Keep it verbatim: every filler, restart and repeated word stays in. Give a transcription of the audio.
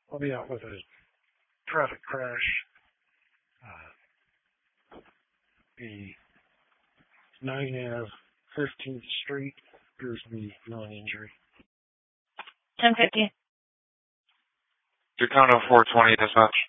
I'll be out with a traffic crash. Uh, the nine Ave fifteenth Street appears to be non-injury. ten fifty. Daytona four twenty dispatch.